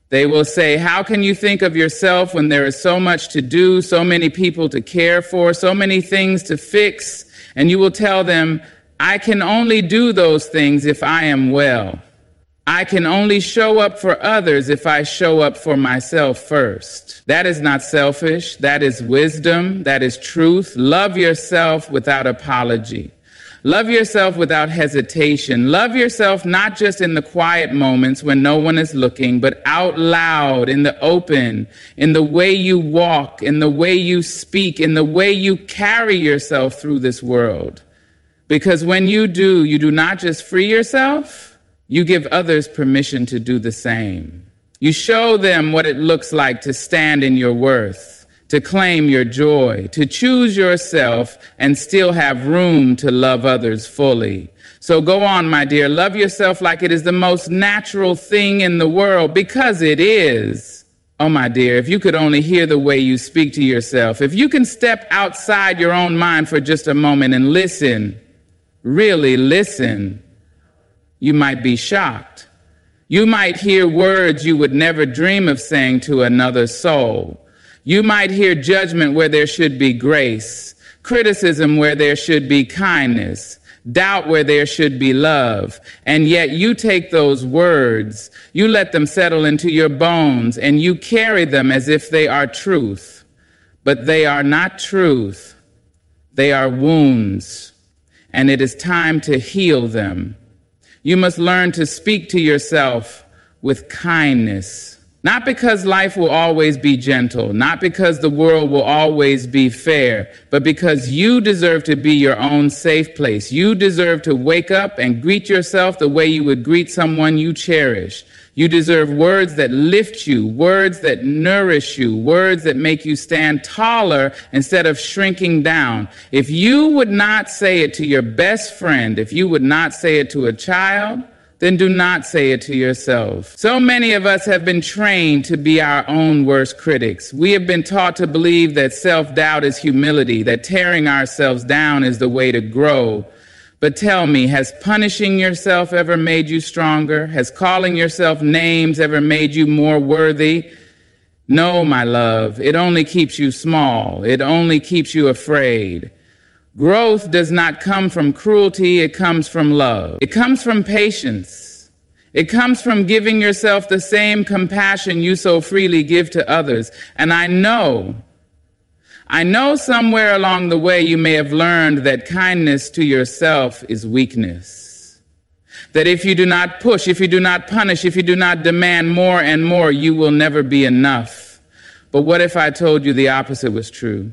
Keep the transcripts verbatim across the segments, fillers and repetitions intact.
They will say, how can you think of yourself when there is so much to do, so many people to care for, so many things to fix? And you will tell them, I can only do those things if I am well. I can only show up for others if I show up for myself first. That is not selfish. That is wisdom. That is truth. Love yourself without apology. Love yourself without hesitation. Love yourself not just in the quiet moments when no one is looking, but out loud, in the open, in the way you walk, in the way you speak, in the way you carry yourself through this world. Because when you do, you do not just free yourself, you give others permission to do the same. You show them what it looks like to stand in your worth, to claim your joy, to choose yourself and still have room to love others fully. So go on, my dear, love yourself like it is the most natural thing in the world, because it is. Oh, my dear, if you could only hear the way you speak to yourself, if you can step outside your own mind for just a moment and listen, really listen, you might be shocked. You might hear words you would never dream of saying to another soul. You might hear judgment where there should be grace, criticism where there should be kindness, doubt where there should be love. And yet you take those words, you let them settle into your bones, and you carry them as if they are truth. But they are not truth. They are wounds, and it is time to heal them. You must learn to speak to yourself with kindness, not because life will always be gentle, not because the world will always be fair, but because you deserve to be your own safe place. You deserve to wake up and greet yourself the way you would greet someone you cherish. You deserve words that lift you, words that nourish you, words that make you stand taller instead of shrinking down. If you would not say it to your best friend, if you would not say it to a child, then do not say it to yourself. So many of us have been trained to be our own worst critics. We have been taught to believe that self-doubt is humility, that tearing ourselves down is the way to grow. But tell me, has punishing yourself ever made you stronger? Has calling yourself names ever made you more worthy? No, my love, it only keeps you small. It only keeps you afraid. Growth does not come from cruelty, it comes from love. It comes from patience. It comes from giving yourself the same compassion you so freely give to others. And I know I know somewhere along the way you may have learned that kindness to yourself is weakness. That if you do not push, if you do not punish, if you do not demand more and more, you will never be enough. But what if I told you the opposite was true?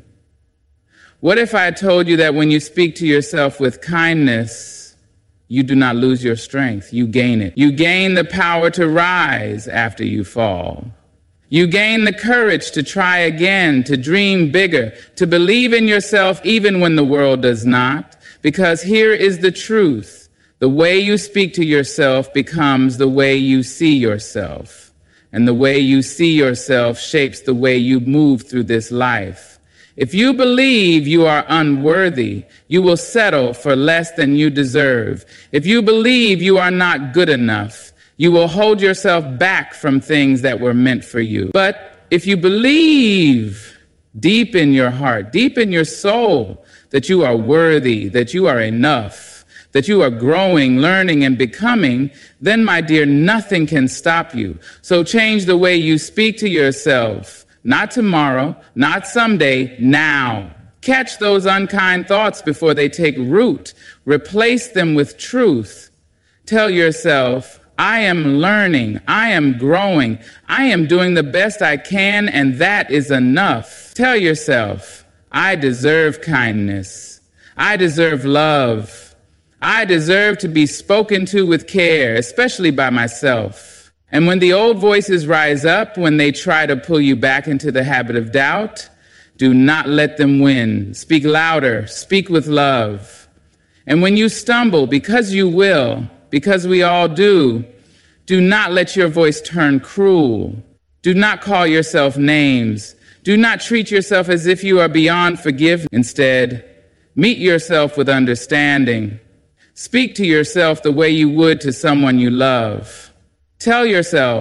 What if I told you that when you speak to yourself with kindness, you do not lose your strength, you gain it. You gain the power to rise after you fall. You gain the courage to try again, to dream bigger, to believe in yourself even when the world does not. Because here is the truth. The way you speak to yourself becomes the way you see yourself. And the way you see yourself shapes the way you move through this life. If you believe you are unworthy, you will settle for less than you deserve. If you believe you are not good enough, you will hold yourself back from things that were meant for you. But if you believe deep in your heart, deep in your soul, that you are worthy, that you are enough, that you are growing, learning, and becoming, then, my dear, nothing can stop you. So change the way you speak to yourself. Not tomorrow, not someday, now. Catch those unkind thoughts before they take root. Replace them with truth. Tell yourself, I am learning, I am growing, I am doing the best I can, and that is enough. Tell yourself, I deserve kindness, I deserve love, I deserve to be spoken to with care, especially by myself. And when the old voices rise up, when they try to pull you back into the habit of doubt, do not let them win. Speak louder, speak with love. And when you stumble, because you will, because we all do, do not let your voice turn cruel. Do not call yourself names. Do not treat yourself as if you are beyond forgiveness. Instead, meet yourself with understanding. Speak to yourself the way you would to someone you love. Tell yourself,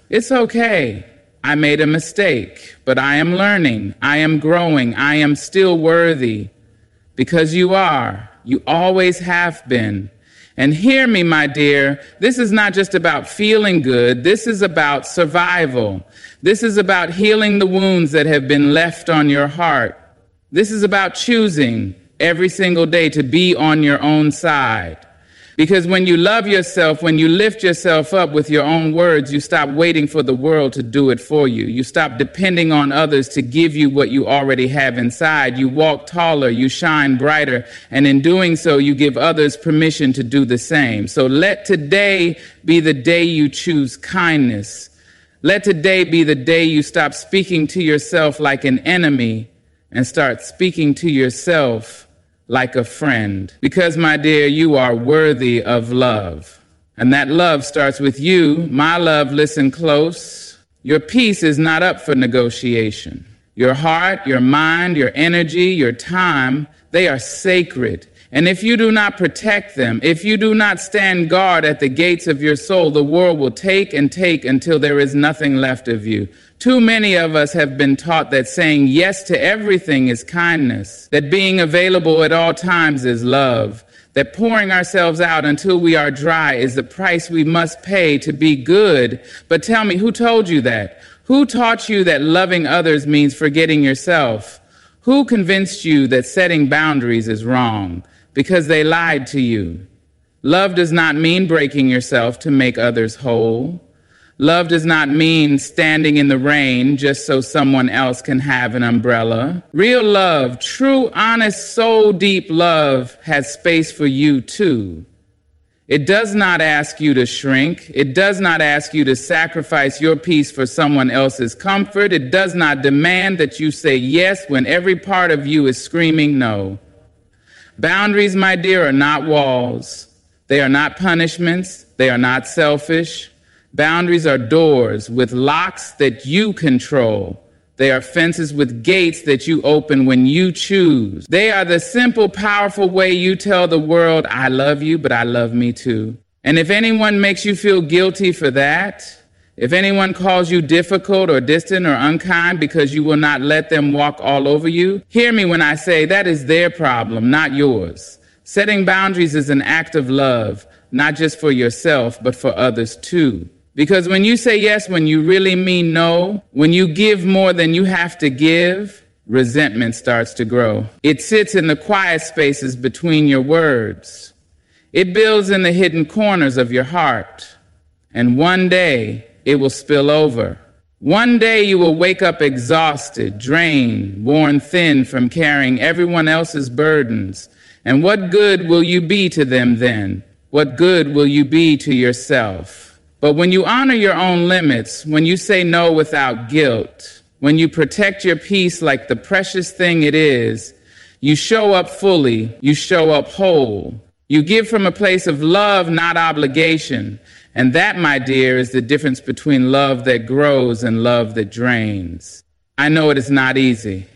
It's okay. I made a mistake, but I am learning. I am growing. I am still worthy because you are. You always have been. And hear me, my dear, this is not just about feeling good. This is about survival. This is about healing the wounds that have been left on your heart. This is about choosing every single day to be on your own side. Because when you love yourself, when you lift yourself up with your own words, you stop waiting for the world to do it for you. You stop depending on others to give you what you already have inside. You walk taller, you shine brighter, and in doing so, you give others permission to do the same. So let today be the day you choose kindness. Let today be the day you stop speaking to yourself like an enemy and start speaking to yourself like a friend. Because, my dear, you are worthy of love. And that love starts with you. My love, listen close. Your peace is not up for negotiation. Your heart, your mind, your energy, your time, they are sacred. And if you do not protect them, if you do not stand guard at the gates of your soul, the world will take and take until there is nothing left of you. Too many of us have been taught that saying yes to everything is kindness, that being available at all times is love, that pouring ourselves out until we are dry is the price we must pay to be good. But tell me, who told you that? Who taught you that loving others means forgetting yourself? Who convinced you that setting boundaries is wrong? Because they lied to you. Love does not mean breaking yourself to make others whole. Love does not mean standing in the rain just so someone else can have an umbrella. Real love, true, honest, soul-deep love has space for you too. It does not ask you to shrink. It does not ask you to sacrifice your peace for someone else's comfort. It does not demand that you say yes when every part of you is screaming no. Boundaries, my dear, are not walls. They are not punishments. They are not selfish. Boundaries are doors with locks that you control. They are fences with gates that you open when you choose. They are the simple, powerful way you tell the world, I love you, but I love me too. And if anyone makes you feel guilty for that, if anyone calls you difficult or distant or unkind because you will not let them walk all over you, hear me when I say that is their problem, not yours. Setting boundaries is an act of love, not just for yourself, but for others too. Because when you say yes, when you really mean no, when you give more than you have to give, resentment starts to grow. It sits in the quiet spaces between your words. It builds in the hidden corners of your heart. And one day, it will spill over. One day you will wake up exhausted, drained, worn thin from carrying everyone else's burdens. And what good will you be to them then? What good will you be to yourself? But when you honor your own limits, when you say no without guilt, when you protect your peace like the precious thing it is, you show up fully, you show up whole. You give from a place of love, not obligation. And that, my dear, is the difference between love that grows and love that drains. I know it is not easy.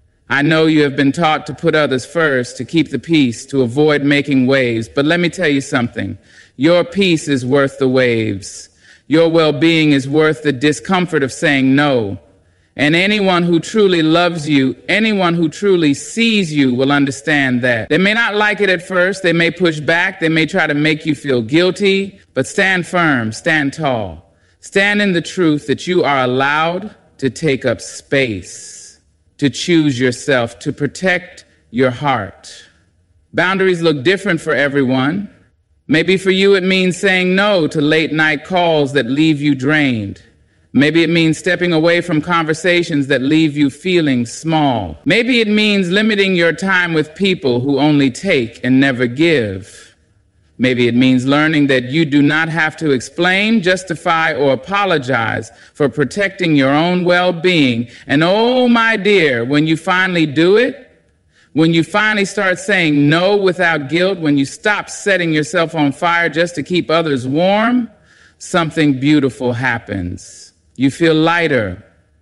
I know you have been taught to put others first, to keep the peace, to avoid making waves. But let me tell you something. Your peace is worth the waves. Your well-being is worth the discomfort of saying no. And anyone who truly loves you, anyone who truly sees you will understand that. They may not like it at first. They may push back. They may try to make you feel guilty. But stand firm, stand tall. Stand in the truth that you are allowed to take up space, to choose yourself, to protect your heart. Boundaries look different for everyone. Maybe for you it means saying no to late night calls that leave you drained. Maybe it means stepping away from conversations that leave you feeling small. Maybe it means limiting your time with people who only take and never give. Maybe it means learning that you do not have to explain, justify, or apologize for protecting your own well-being. And oh, my dear, when you finally do it, when you finally start saying no without guilt, when you stop setting yourself on fire just to keep others warm, something beautiful happens. You feel lighter.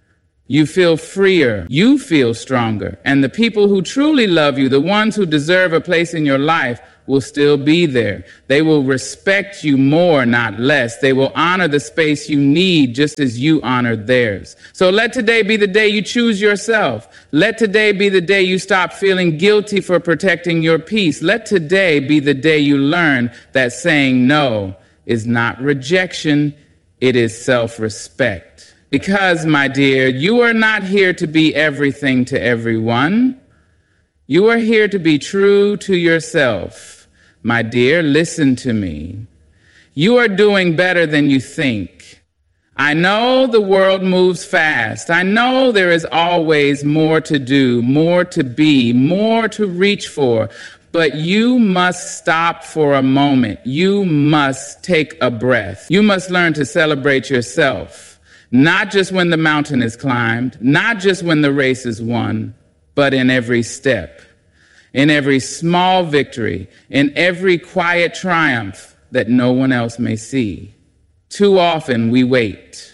You feel freer. You feel stronger. And the people who truly love you, the ones who deserve a place in your life, will still be there. They will respect you more, not less. They will honor the space you need just as you honored theirs. So let today be the day you choose yourself. Let today be the day you stop feeling guilty for protecting your peace. Let today be the day you learn that saying no is not rejection, it is self-respect. Because, my dear, you are not here to be everything to everyone. You are here to be true to yourself. My dear, listen to me. You are doing better than you think. I know the world moves fast. I know there is always more to do, more to be, more to reach for. But you must stop for a moment. You must take a breath. You must learn to celebrate yourself. Not just when the mountain is climbed, not just when the race is won, but in every step. In every small victory, in every quiet triumph that no one else may see. Too often we wait.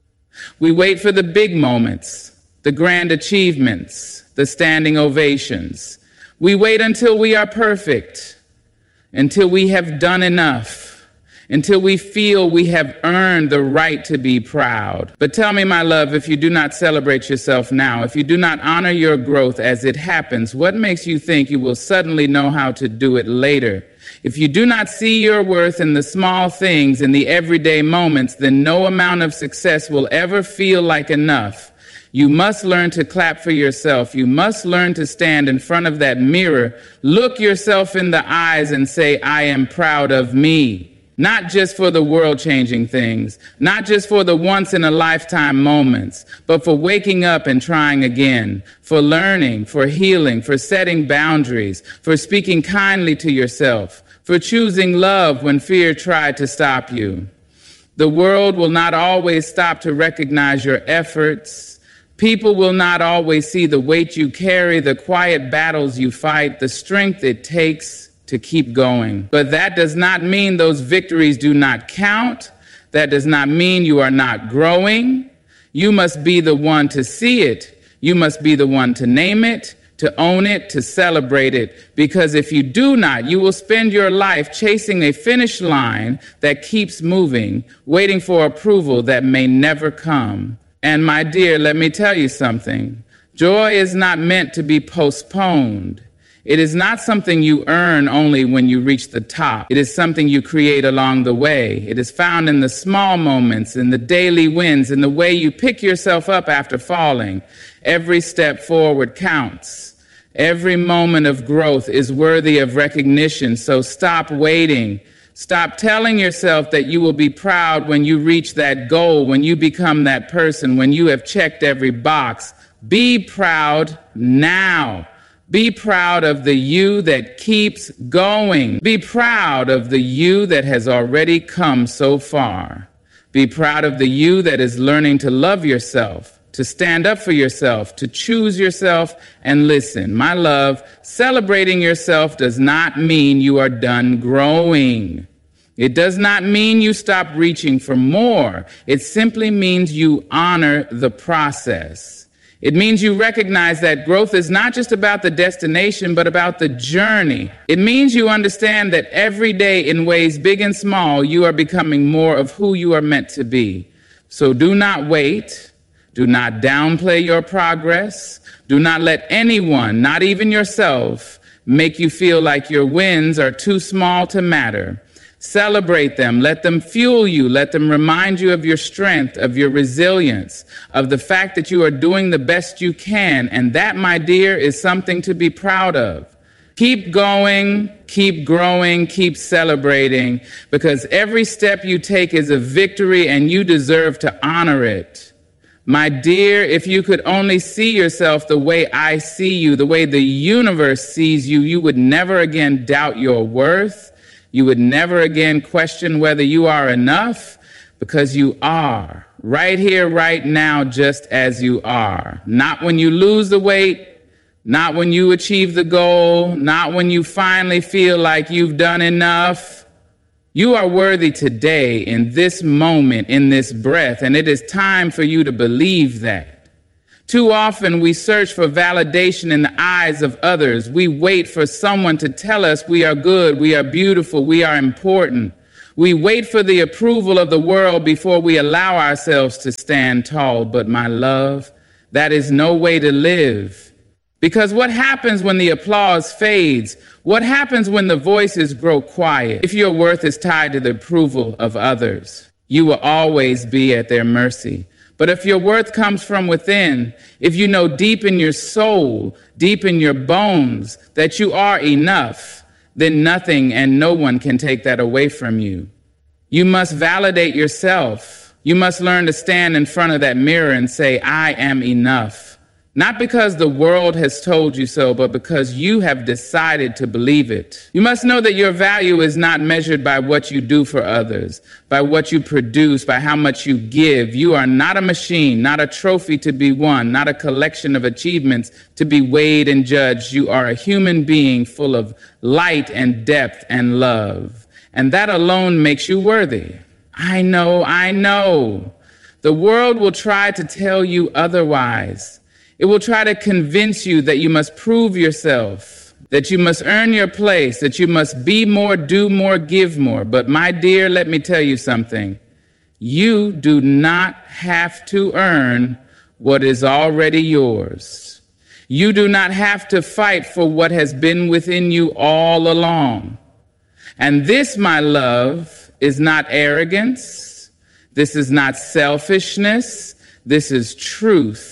We wait for the big moments, the grand achievements, the standing ovations. We wait until we are perfect, until we have done enough, until we feel we have earned the right to be proud. But tell me, my love, if you do not celebrate yourself now, if you do not honor your growth as it happens, what makes you think you will suddenly know how to do it later? If you do not see your worth in the small things, in the everyday moments, then no amount of success will ever feel like enough. You must learn to clap for yourself. You must learn to stand in front of that mirror, look yourself in the eyes and say, I am proud of me. Not just for the world-changing things, not just for the once-in-a-lifetime moments, but for waking up and trying again, for learning, for healing, for setting boundaries, for speaking kindly to yourself, for choosing love when fear tried to stop you. The world will not always stop to recognize your efforts. People will not always see the weight you carry, the quiet battles you fight, the strength it takes to keep going. But that does not mean those victories do not count. That does not mean you are not growing. You must be the one to see it. You must be the one to name it, to own it, to celebrate it. Because if you do not, you will spend your life chasing a finish line that keeps moving, waiting for approval that may never come. And my dear, let me tell you something. Joy is not meant to be postponed. It is not something you earn only when you reach the top. It is something you create along the way. It is found in the small moments, in the daily wins, in the way you pick yourself up after falling. Every step forward counts. Every moment of growth is worthy of recognition, so stop waiting. Stop telling yourself that you will be proud when you reach that goal, when you become that person, when you have checked every box. Be proud now. Be proud of the you that keeps going. Be proud of the you that has already come so far. Be proud of the you that is learning to love yourself, to stand up for yourself, to choose yourself, and listen. My love, celebrating yourself does not mean you are done growing. It does not mean you stop reaching for more. It simply means you honor the process. It means you recognize that growth is not just about the destination, but about the journey. It means you understand that every day, in ways big and small, you are becoming more of who you are meant to be. So do not wait. Do not downplay your progress. Do not let anyone, not even yourself, make you feel like your wins are too small to matter. Celebrate them. Let them fuel you. Let them remind you of your strength, of your resilience, of the fact that you are doing the best you can. And that, my dear, is something to be proud of. Keep going, keep growing, keep celebrating, because every step you take is a victory and you deserve to honor it. My dear, if you could only see yourself the way I see you, the way the universe sees you, you would never again doubt your worth. You would never again question whether you are enough, because you are right here, right now, just as you are. Not when you lose the weight, not when you achieve the goal, not when you finally feel like you've done enough. You are worthy today, in this moment, in this breath, and it is time for you to believe that. Too often we search for validation in the eyes of others. We wait for someone to tell us we are good, we are beautiful, we are important. We wait for the approval of the world before we allow ourselves to stand tall. But my love, that is no way to live. Because what happens when the applause fades? What happens when the voices grow quiet? If your worth is tied to the approval of others, you will always be at their mercy. But if your worth comes from within, if you know deep in your soul, deep in your bones, that you are enough, then nothing and no one can take that away from you. You must validate yourself. You must learn to stand in front of that mirror and say, I am enough. Not because the world has told you so, but because you have decided to believe it. You must know that your value is not measured by what you do for others, by what you produce, by how much you give. You are not a machine, not a trophy to be won, not a collection of achievements to be weighed and judged. You are a human being full of light and depth and love. And that alone makes you worthy. I know, I know. The world will try to tell you otherwise. It will try to convince you that you must prove yourself, that you must earn your place, that you must be more, do more, give more. But my dear, let me tell you something. You do not have to earn what is already yours. You do not have to fight for what has been within you all along. And this, my love, is not arrogance. This is not selfishness. This is truth.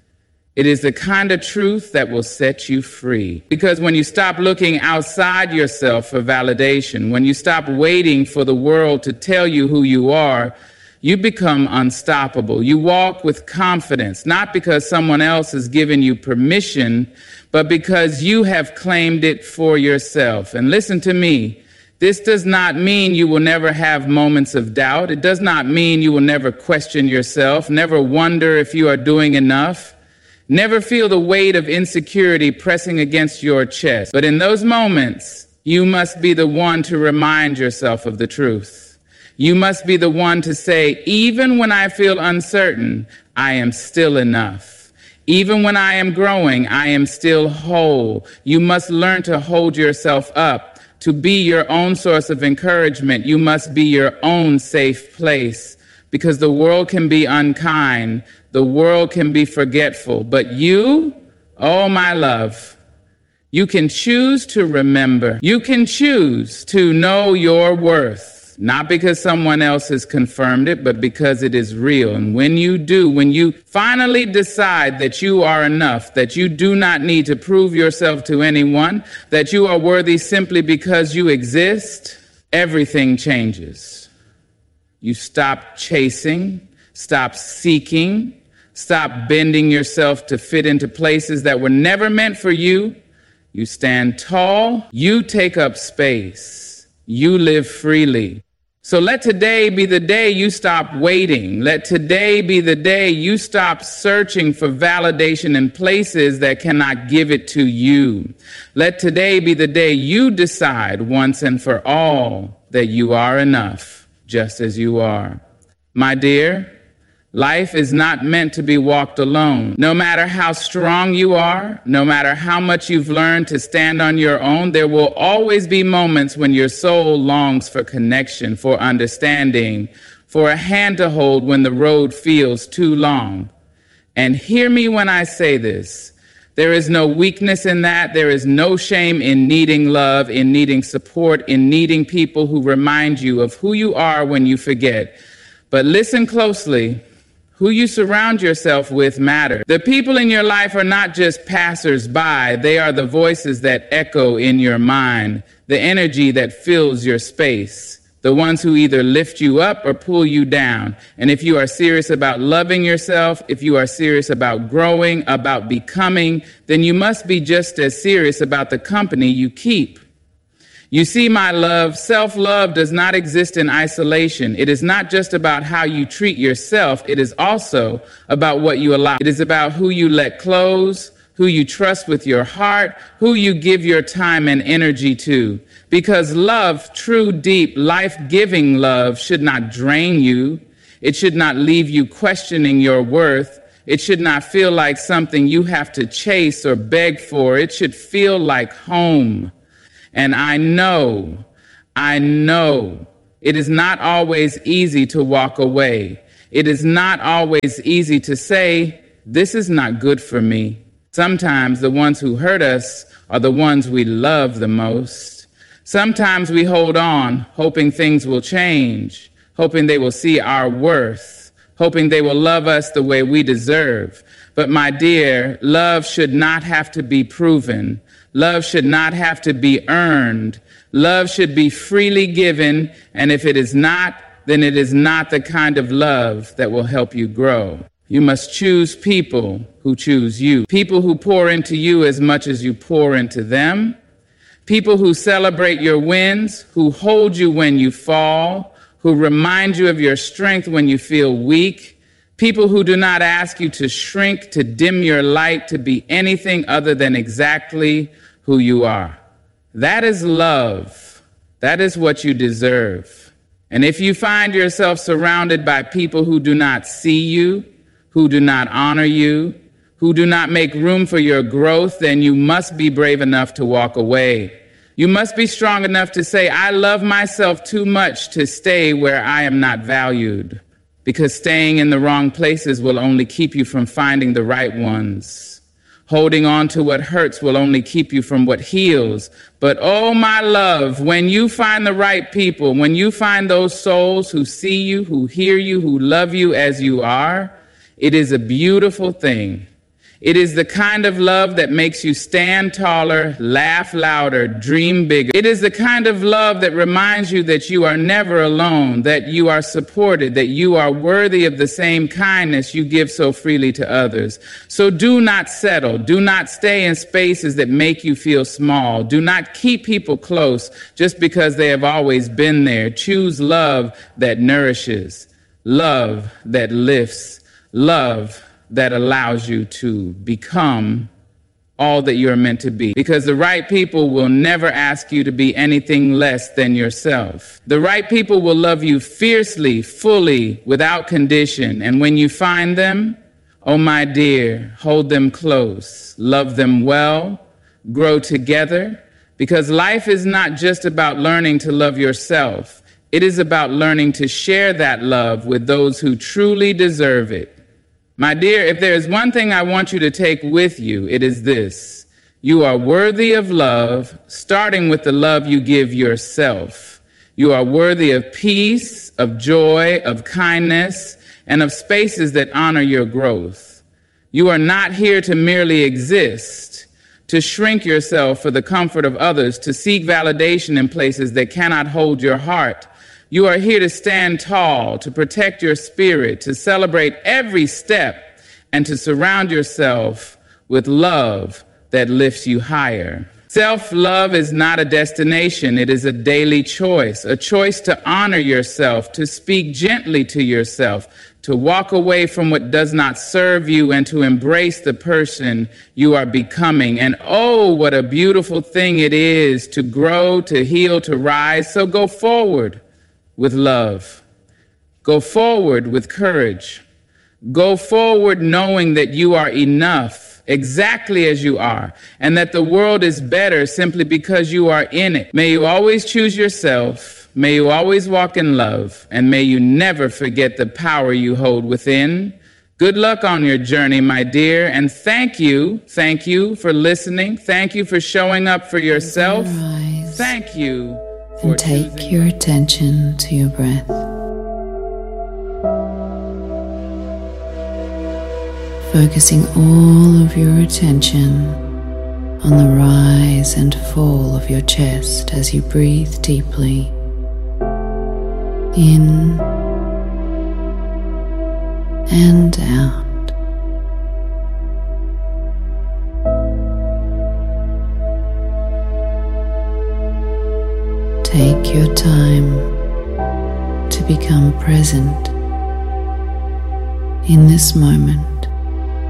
It is the kind of truth that will set you free. Because when you stop looking outside yourself for validation, when you stop waiting for the world to tell you who you are, you become unstoppable. You walk with confidence, not because someone else has given you permission, but because you have claimed it for yourself. And listen to me. This does not mean you will never have moments of doubt. It does not mean you will never question yourself, never wonder if you are doing enough. Never feel the weight of insecurity pressing against your chest. But in those moments, you must be the one to remind yourself of the truth. You must be the one to say, even when I feel uncertain, I am still enough. Even when I am growing, I am still whole. You must learn to hold yourself up, to be your own source of encouragement. You must be your own safe place, because the world can be unkind. The world can be forgetful, but you, oh my love, you can choose to remember. You can choose to know your worth, not because someone else has confirmed it, but because it is real. And when you do, when you finally decide that you are enough, that you do not need to prove yourself to anyone, that you are worthy simply because you exist, everything changes. You stop chasing, stop seeking, stop bending yourself to fit into places that were never meant for you. You stand tall. You take up space. You live freely. So let today be the day you stop waiting. Let today be the day you stop searching for validation in places that cannot give it to you. Let today be the day you decide once and for all that you are enough, just as you are. My dear, life is not meant to be walked alone. No matter how strong you are, no matter how much you've learned to stand on your own, there will always be moments when your soul longs for connection, for understanding, for a hand to hold when the road feels too long. And hear me when I say this. There is no weakness in that. There is no shame in needing love, in needing support, in needing people who remind you of who you are when you forget. But listen closely. Who you surround yourself with matters. The people in your life are not just passers-by. They are the voices that echo in your mind, the energy that fills your space, the ones who either lift you up or pull you down. And if you are serious about loving yourself, if you are serious about growing, about becoming, then you must be just as serious about the company you keep. You see, my love, self-love does not exist in isolation. It is not just about how you treat yourself. It is also about what you allow. It is about who you let close, who you trust with your heart, who you give your time and energy to. Because love, true, deep, life-giving love, should not drain you. It should not leave you questioning your worth. It should not feel like something you have to chase or beg for. It should feel like home. And I know, I know it is not always easy to walk away. It is not always easy to say, this is not good for me. Sometimes the ones who hurt us are the ones we love the most. Sometimes we hold on, hoping things will change, hoping they will see our worth, hoping they will love us the way we deserve. But my dear, love should not have to be proven. Love should not have to be earned. Love should be freely given, and if it is not, then it is not the kind of love that will help you grow. You must choose people who choose you, people who pour into you as much as you pour into them, people who celebrate your wins, who hold you when you fall, who remind you of your strength when you feel weak, people who do not ask you to shrink, to dim your light, to be anything other than exactly who you are. That is love. That is what you deserve. And if you find yourself surrounded by people who do not see you, who do not honor you, who do not make room for your growth, then you must be brave enough to walk away. You must be strong enough to say, I love myself too much to stay where I am not valued, because staying in the wrong places will only keep you from finding the right ones. Holding on to what hurts will only keep you from what heals. But oh, my love, when you find the right people, when you find those souls who see you, who hear you, who love you as you are, it is a beautiful thing. It is the kind of love that makes you stand taller, laugh louder, dream bigger. It is the kind of love that reminds you that you are never alone, that you are supported, that you are worthy of the same kindness you give so freely to others. So do not settle. Do not stay in spaces that make you feel small. Do not keep people close just because they have always been there. Choose love that nourishes, love that lifts, love that allows you to become all that you're meant to be. Because the right people will never ask you to be anything less than yourself. The right people will love you fiercely, fully, without condition. And when you find them, oh my dear, hold them close, love them well, grow together. Because life is not just about learning to love yourself. It is about learning to share that love with those who truly deserve it. My dear, if there is one thing I want you to take with you, it is this. You are worthy of love, starting with the love you give yourself. You are worthy of peace, of joy, of kindness, and of spaces that honor your growth. You are not here to merely exist, to shrink yourself for the comfort of others, to seek validation in places that cannot hold your heart. You are here to stand tall, to protect your spirit, to celebrate every step, and to surround yourself with love that lifts you higher. Self-love is not a destination. It is a daily choice, a choice to honor yourself, to speak gently to yourself, to walk away from what does not serve you, and to embrace the person you are becoming. And oh, what a beautiful thing it is to grow, to heal, to rise. So go forward with love. Go forward with courage. Go forward knowing that you are enough exactly as you are, and that the world is better simply because you are in it. May you always choose yourself. May you always walk in love, and may you never forget the power you hold within. Good luck on your journey, my dear, and thank you, thank you for listening. Thank you for showing up for yourself. Thank you. And take your attention to your breath. Focusing all of your attention on the rise and fall of your chest as you breathe deeply in and out. Take your time to become present in this moment.